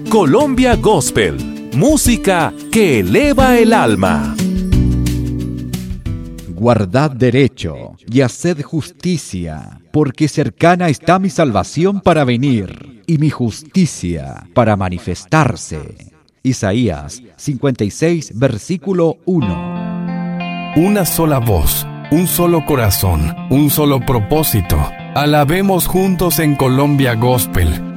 Colombia Gospel, música que eleva el alma. Guardad derecho y haced justicia, porque cercana está mi salvación para venir, y mi justicia para manifestarse. Isaías 56, versículo 1. Una sola voz, un solo corazón, un solo propósito. Alabemos juntos en Colombia Gospel.